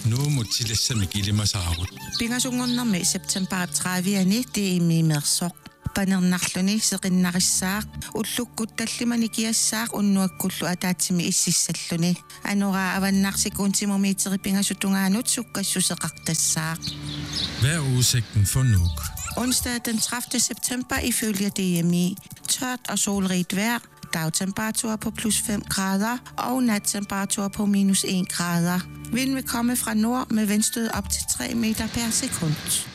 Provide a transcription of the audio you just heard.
Nu mutillassamik ilimasaarut. Pingasungernermi september 30 tiimimersoq panernerluni seqinnarissaaq ullukkuttallimani kiassaaq unnuakkullu ataatsimi ississalluni anuraa avannarsikuntimumi pingasutungaanuut sukkassuseqartassaaq. Hvad er udsigten for Nuuk? Onsdag den 30. september ifølge DMI. Tørt og solrigt vejr. Dagtemperatur på +5 grader og nattemperatur på -1 grader. Vind vil komme fra nord med vindstød op til 3 meter per sekund.